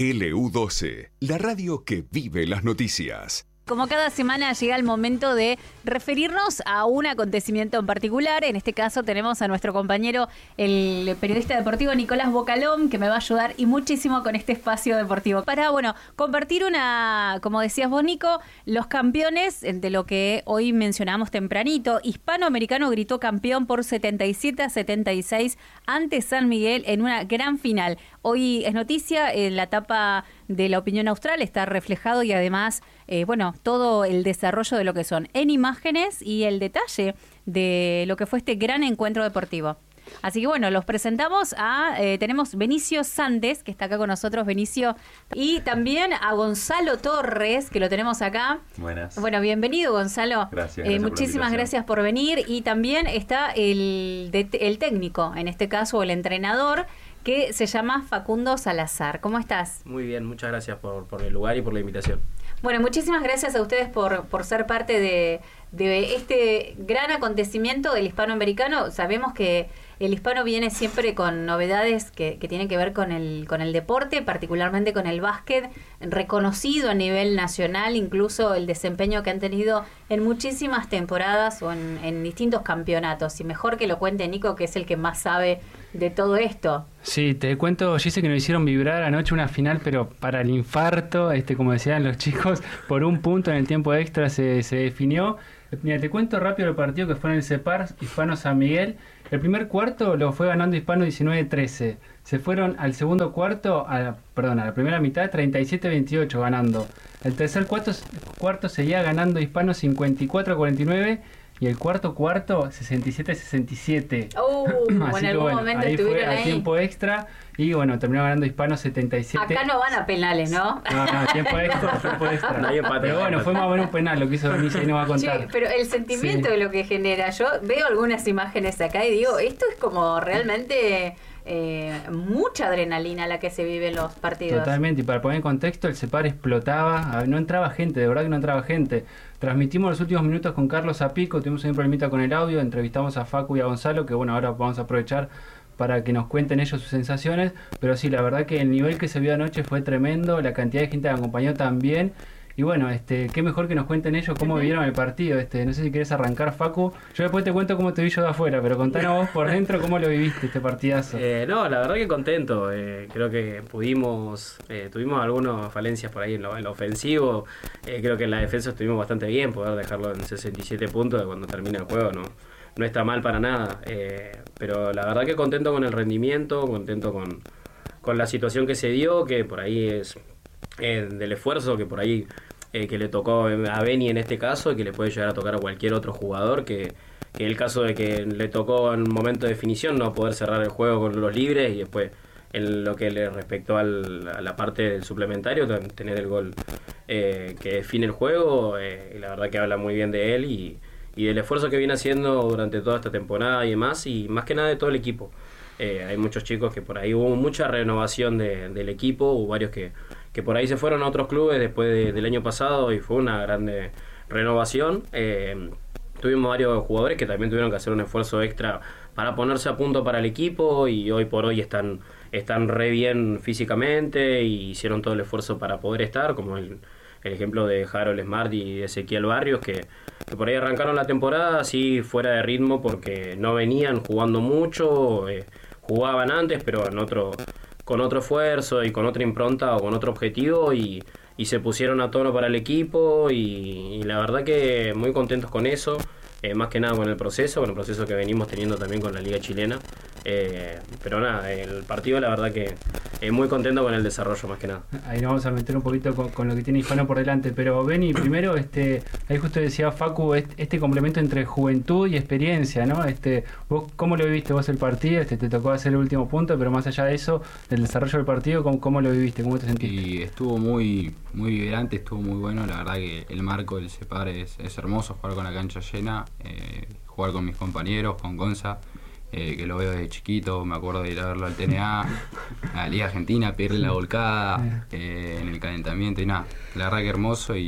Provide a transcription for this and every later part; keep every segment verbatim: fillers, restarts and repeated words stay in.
L U doce, la radio que vive las noticias. Como cada semana llega el momento de referirnos a un acontecimiento en particular. En este caso tenemos a nuestro compañero, el periodista deportivo Nicolás Bocalón, que me va a ayudar y muchísimo con este espacio deportivo. Para, bueno, compartir una, como decías vos, Nico, los campeones de lo que hoy mencionamos tempranito. Hispanoamericano gritó campeón por setenta y siete a setenta y seis ante San Miguel en una gran final. Hoy es noticia en la etapa de La Opinión Austral, está reflejado y además, eh, bueno, todo el desarrollo de lo que son en imágenes y el detalle de lo que fue este gran encuentro deportivo. Así que bueno, los presentamos a, eh, tenemos Benicio Sandes, que está acá con nosotros, Benicio, y también a Gonzalo Torres, que lo tenemos acá. Buenas. Bueno, bienvenido, Gonzalo. Gracias. Eh, gracias muchísimas por gracias por venir. Y también está el, de, el técnico, en este caso el entrenador, que se llama Facundo Salazar. ¿Cómo estás? Muy bien, muchas gracias por, por el lugar y por la invitación. Bueno, muchísimas gracias a ustedes por, por ser parte de, de este gran acontecimiento del hispanoamericano. Sabemos que el hispano viene siempre con novedades que, que tienen que ver con el, con el deporte, particularmente con el básquet, reconocido a nivel nacional, incluso el desempeño que han tenido en muchísimas temporadas o en, en distintos campeonatos. Y mejor que lo cuente Nico, que es el que más sabe de todo esto. Sí, te cuento, Gise, que nos hicieron vibrar anoche una final, pero para el infarto, este, como decían los chicos, por un punto en el tiempo extra se, se definió. Mira, te cuento rápido el partido que fue en el CEPAR, Hispano San Miguel. El primer cuarto lo fue ganando Hispano diecinueve trece. Se fueron al segundo cuarto, a la, perdón, a la primera mitad treinta y siete veintiocho ganando. El tercer cuarto, cuarto seguía ganando Hispano cincuenta y cuatro cuarenta y nueve. Y el cuarto cuarto, sesenta y siete sesenta y siete. Uh, Así en que algún bueno, momento ahí estuvieron fue a ahí. tiempo extra. Y bueno, terminó ganando Hispano setenta y siete. Acá no van a penales, ¿no? No, no, tiempo extra, tiempo extra. No hay empate, Pero no hay bueno, empate. fue más o menos un penal lo que hizo Benicio y nos va a contar. Che, pero el sentimiento Sí. de lo que genera, yo veo algunas imágenes acá y digo, esto es como realmente eh, mucha adrenalina la que se vive en los partidos. Totalmente, y para poner en contexto, el CEPAR explotaba, no entraba gente, de verdad que no entraba gente. Transmitimos los últimos minutos con Carlos Zapico, tuvimos un problemita con el audio, entrevistamos a Facu y a Gonzalo, que bueno, ahora vamos a aprovechar para que nos cuenten ellos sus sensaciones, pero sí, la verdad que el nivel que se vio anoche fue tremendo, la cantidad de gente que acompañó también. Y bueno, este, qué mejor que nos cuenten ellos cómo vivieron el partido. Este, no sé si querés arrancar, Facu. Yo después te cuento cómo te vi yo de afuera, pero contanos vos por dentro cómo lo viviste este partidazo. Eh, no, la verdad que contento. Eh, creo que pudimos, eh, tuvimos algunas falencias por ahí en lo, en lo ofensivo. Eh, creo que en la defensa estuvimos bastante bien. Poder dejarlo en sesenta y siete puntos cuando termina el juego no, no está mal para nada. Eh, pero la verdad que contento con el rendimiento, contento con, con la situación que se dio, que por ahí es eh, del esfuerzo que por ahí eh, que le tocó a Beni en este caso y que le puede llegar a tocar a cualquier otro jugador, que, que el caso de que le tocó en un momento de definición no poder cerrar el juego con los libres y después en lo que le respectó al, a la parte del suplementario, tener el gol eh, que define el juego, eh, y la verdad que habla muy bien de él y, y del esfuerzo que viene haciendo durante toda esta temporada y demás, y más que nada de todo el equipo. Eh, hay muchos chicos que por ahí hubo mucha renovación de, del equipo, hubo varios que, que por ahí se fueron a otros clubes después de, del año pasado y fue una grande renovación. Eh, tuvimos varios jugadores que también tuvieron que hacer un esfuerzo extra para ponerse a punto para el equipo y hoy por hoy están, están re bien físicamente y hicieron todo el esfuerzo para poder estar, como el, el ejemplo de Harold Smart y Ezequiel Barrios, que, que por ahí arrancaron la temporada así fuera de ritmo porque no venían jugando mucho, eh, jugaban antes pero en otro, con otro esfuerzo y con otra impronta o con otro objetivo y, y se pusieron a tono para el equipo y, y la verdad que muy contentos con eso. Eh, más que nada con el proceso, con el proceso que venimos teniendo también con la liga chilena, eh, pero nada, el partido la verdad que eh, muy contento con el desarrollo más que nada. Ahí nos vamos a meter un poquito con, con lo que tiene Hispano por delante, pero Beni, primero, este, ahí justo decía Facu, este, este complemento entre juventud y experiencia, ¿no? Este, vos, ¿cómo lo viviste vos el partido? Este, te tocó hacer el último punto, pero más allá de eso, del desarrollo del partido, ¿cómo, cómo lo viviste? ¿Cómo te sentiste? Y estuvo muy muy vibrante, estuvo muy bueno, la verdad que el marco del CEPAR es, es hermoso, jugar con la cancha llena, eh, jugar con mis compañeros, con Gonza, eh, que lo veo desde chiquito, me acuerdo de ir a verlo al T N A, a la Liga Argentina, pedirle la volcada eh, en el calentamiento y nada, la verdad que hermoso y,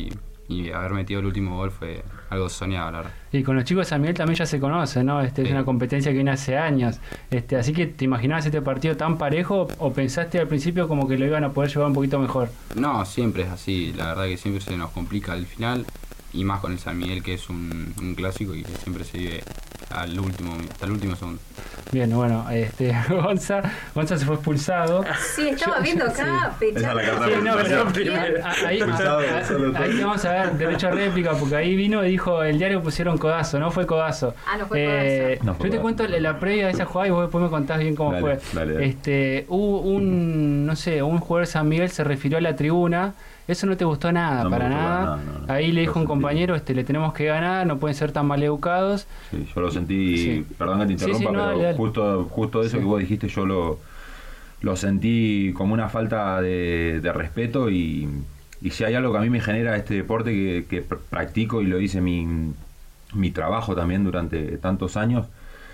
y haber metido el último gol fue algo soñado, la verdad. Y con los chicos de San Miguel también ya se conoce, ¿no? Este, sí. Es una competencia que viene hace años. Este, así que, ¿te imaginabas este partido tan parejo o pensaste al principio como que lo iban a poder llevar un poquito mejor? No, siempre es así. La verdad que siempre se nos complica el final, y más con el San Miguel, que es un, un clásico y que siempre se vive al último, hasta el último segundo. Bien, bueno, este, Gonza, Gonza se fue expulsado. Sí, estaba Yo- viendo yo- acá, sí. fecha. Esa es la carta Sí, de no, presentación. pero a- ahí, Expulsado, a- a- solo todo. ahí vamos a ver derecho a réplica, porque ahí vino y dijo, el diario pusieron codazo, no fue codazo. Ah, no fue Eh, codazo. No fue yo te codazo. cuento la, la previa de esa jugada y vos después me contás bien cómo Dale, fue. dale, dale. Este, hubo un, no sé, un jugador de San Miguel se refirió a la tribuna. Eso no te gustó nada, No me para gustó nada. para nada, no, no. Ahí le dijo Lo un sentí. compañero, este, le tenemos que ganar, no pueden ser tan maleducados. Sí, yo lo sentí, Sí. perdón que te Sí, sí, interrumpa, no, pero dale, dale. justo justo eso Sí. que vos dijiste yo lo, lo sentí como una falta de, de respeto y, y si hay algo que a mí me genera este deporte que, que pr- practico y lo hice mi, mi trabajo también durante tantos años,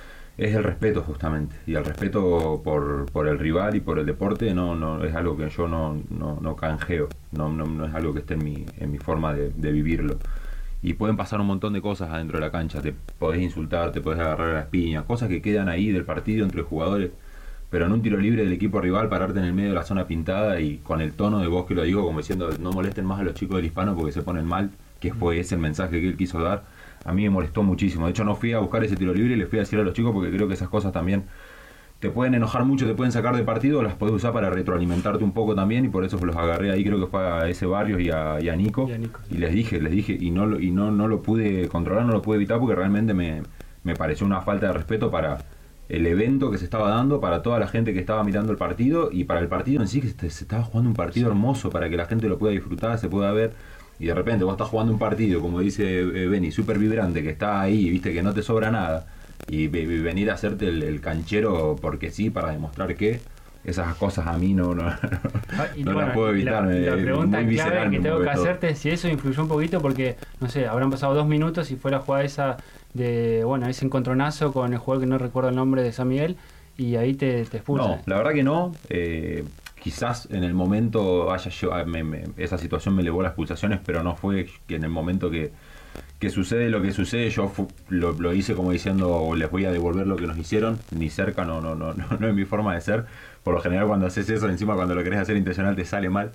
es el respeto justamente. Y el respeto por, por el rival y por el deporte no, no es algo que yo no, no, no canjeo, no, no, no es algo que esté en mi, en mi forma de, de vivirlo. Y pueden pasar un montón de cosas adentro de la cancha, te podés insultar, te podés agarrar a las piñas, cosas que quedan ahí del partido entre jugadores, pero en un tiro libre del equipo rival pararte en el medio de la zona pintada y con el tono de voz que lo digo como diciendo no molesten más a los chicos del Hispano porque se ponen mal, que fue ese el mensaje que él quiso dar, a mí me molestó muchísimo. De hecho no fui a buscar ese tiro libre y les fui a decir a los chicos porque creo que esas cosas también te pueden enojar mucho, te pueden sacar de partido, las podés usar para retroalimentarte un poco también y por eso los agarré ahí, creo que fue a ese Barrios y a, y a Nico, Y a Nico, sí. y les dije, les dije y no lo- y no, no lo pude controlar, no lo pude evitar porque realmente me, me pareció una falta de respeto para el evento que se estaba dando, para toda la gente que estaba mirando el partido y para el partido en sí, que se, se estaba jugando un partido hermoso para que la gente lo pueda disfrutar, se pueda ver. Y de repente vos estás jugando un partido, como dice eh, Benny, súper vibrante, que está ahí, viste, que no te sobra nada. Y, ve- ve- venir a hacerte el, el canchero porque sí, para demostrar que esas cosas a mí no, no, Ah, y no bueno, las puedo evitar. La, me- la muy pregunta visceral clave que me tengo que mueve todo. hacerte es si eso influyó un poquito, porque, no sé, habrán pasado dos minutos y fue la jugada esa de, bueno, ese encontronazo con el jugador que no recuerdo el nombre de San Miguel, y ahí te, te expulsan. No, la verdad que no. Eh, quizás en el momento haya llevado- me- me- esa situación me elevó las pulsaciones, pero no fue que en el momento que, que sucede lo que sucede, yo fu- lo, lo hice como diciendo les voy a devolver lo que nos hicieron, ni cerca, no, no, no, no, no es mi forma de ser. Por lo general cuando haces eso, encima cuando lo querés hacer intencional te sale mal.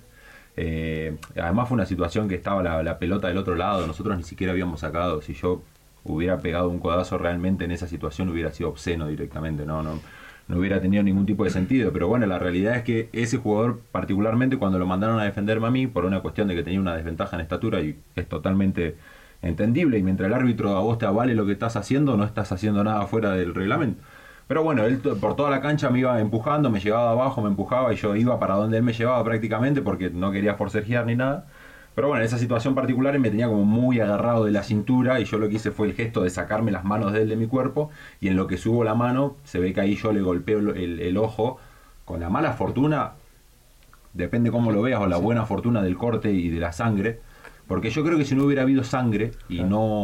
Eh, además fue una situación que estaba la, la pelota del otro lado, nosotros ni siquiera habíamos sacado. Si yo hubiera pegado un codazo realmente en esa situación hubiera sido obsceno directamente, no, no, no hubiera tenido ningún tipo de sentido. Pero bueno, la realidad es que ese jugador particularmente cuando lo mandaron a defenderme a mí por una cuestión de que tenía una desventaja en estatura y es totalmente entendible, y mientras el árbitro a vos te avale lo que estás haciendo, no estás haciendo nada fuera del reglamento. Pero bueno, él to- por toda la cancha me iba empujando, me llevaba abajo, me empujaba y yo iba para donde él me llevaba prácticamente porque no quería forcejear ni nada. Pero bueno, en esa situación particular él me tenía como muy agarrado de la cintura y yo lo que hice fue el gesto de sacarme las manos de él de mi cuerpo, y en lo que subo la mano se ve que ahí yo le golpeo el, el- el ojo con la mala fortuna, depende cómo lo veas, o la buena fortuna del corte y de la sangre. Porque yo creo que si no hubiera habido sangre y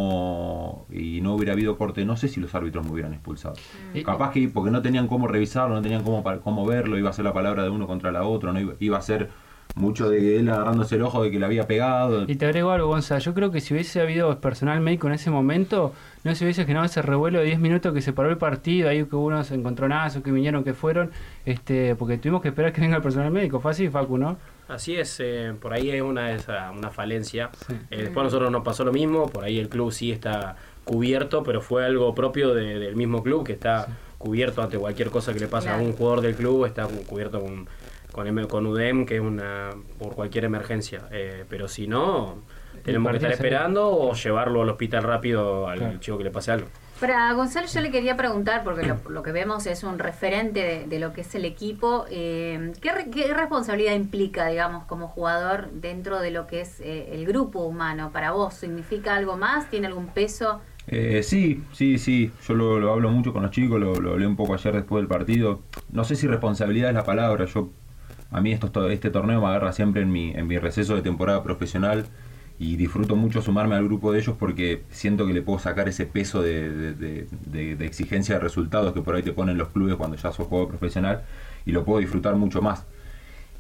no y no hubiera habido corte, no sé si los árbitros me hubieran expulsado. Y- Capaz que porque no tenían cómo revisarlo, no tenían cómo, pa- cómo verlo, iba a ser la palabra de uno contra la otra, no iba, iba a ser mucho de él agarrándose el ojo de que le había pegado. Y te agrego algo, Gonza. Yo creo que si hubiese habido personal médico en ese momento, no se hubiese generado ese revuelo de diez minutos que se paró el partido, ahí que hubo unos encontronazos, que vinieron, que fueron, este porque tuvimos que esperar que venga el personal médico. Fue así, Facu, ¿no? Así es, eh, por ahí es una, esa, una falencia. Sí. Eh, después a nosotros nos pasó lo mismo, por ahí el club sí está cubierto, pero fue algo propio de- del mismo club que está cubierto ante cualquier cosa que le pase Claro. a un jugador del club, está cu- cubierto con, con, M- con U D E M, que es una por cualquier emergencia. Eh, pero si no, tenemos que partido estar sería- esperando o llevarlo al hospital rápido al Claro. chico que le pase algo. Para Gonzalo yo le quería preguntar, porque lo, lo que vemos es un referente de, de lo que es el equipo, eh, ¿qué, re- qué responsabilidad implica, digamos, como jugador dentro de lo que es eh, el grupo humano? ¿Para vos significa algo más? ¿Tiene algún peso? Eh, sí, sí, sí. Yo lo, lo hablo mucho con los chicos, lo, lo hablé un poco ayer después del partido. No sé si responsabilidad es la palabra. Yo a mí esto, este torneo me agarra siempre en mi, en mi receso de temporada profesional y disfruto mucho sumarme al grupo de ellos porque siento que le puedo sacar ese peso de, de, de, de, de exigencia de resultados que por ahí te ponen los clubes cuando ya sos jugador profesional y lo puedo disfrutar mucho más.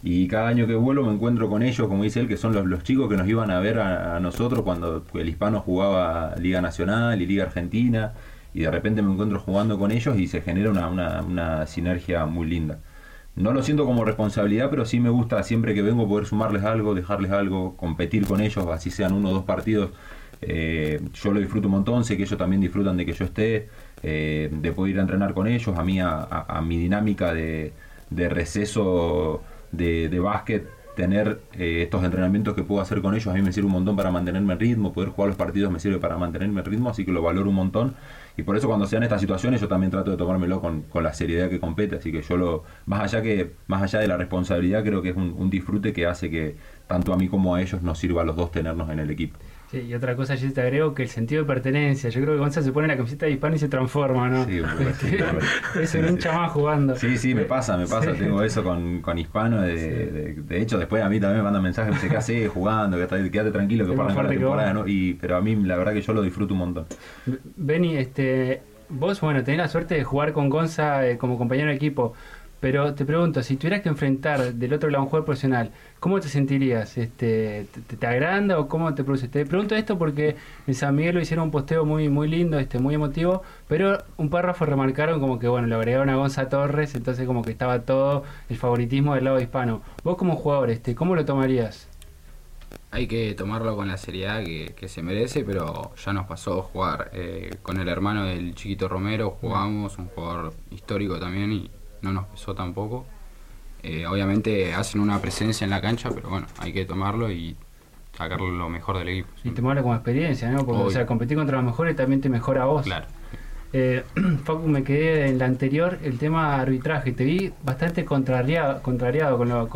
Y cada año que vuelo me encuentro con ellos, como dice él, que son los, los chicos que nos iban a ver a, a nosotros cuando el Hispano jugaba Liga Nacional y Liga Argentina, y de repente me encuentro jugando con ellos y se genera una, una, una sinergia muy linda. No lo siento como responsabilidad, pero sí me gusta siempre que vengo poder sumarles algo, dejarles algo, competir con ellos, así sean uno o dos partidos. Eh, yo lo disfruto un montón, sé que ellos también disfrutan de que yo esté, eh, de poder ir a entrenar con ellos, a mí a, a, a mi dinámica de, de receso de, de básquet, tener eh, estos entrenamientos que puedo hacer con ellos, a mí me sirve un montón para mantenerme en ritmo, poder jugar los partidos me sirve para mantenerme en ritmo, así que lo valoro un montón. Y por eso cuando se dan estas situaciones yo también trato de tomármelo con, con la seriedad que compete, así que yo lo, más allá que, más allá de la responsabilidad, creo que es un, un disfrute que hace que tanto a mí como a ellos nos sirva a los dos tenernos en el equipo. Sí, y otra cosa, yo te agrego que el sentido de pertenencia. Yo creo que Gonza se pone la camiseta de Hispano y se transforma, ¿no? Sí, bueno, sí, bueno. Es un hincha más jugando. Sí, sí, me pasa, me pasa. Sí. Tengo eso con, con Hispano. De, Sí. de, de hecho, después a mí también me mandan mensajes, ¿qué haces jugando? Quédate, quédate tranquilo, que Es más paran con la fuerte que temporada, vos. ¿no? Y, pero a mí la verdad que yo lo disfruto un montón. Benny, este, vos, bueno, tenés la suerte de jugar con Gonza eh, como compañero de equipo, pero te pregunto, si tuvieras que enfrentar del otro lado a un jugador profesional, ¿cómo te sentirías? Este, te, ¿Te agranda o cómo te produce? Te pregunto esto porque en San Miguel lo hicieron un posteo muy muy lindo, este, muy emotivo, pero un párrafo remarcaron como que, bueno, lo agregaron a Gonza Torres, entonces como que estaba todo el favoritismo del lado hispano. Vos como jugador, este, ¿cómo lo tomarías? Hay que tomarlo con la seriedad que, que se merece, pero ya nos pasó jugar eh, con el hermano del Chiquito Romero, jugamos, un jugador histórico también y no nos pesó tampoco. Eh, obviamente hacen una presencia en la cancha, pero bueno, hay que tomarlo y sacar lo mejor del equipo. Y tomarlo como experiencia, ¿no? Porque, Obvio. o sea, competir contra los mejores también te mejora a vos. Claro. Eh, Facu, me quedé en la anterior, el tema arbitraje. Te vi bastante contrariado, contrariado con lo, con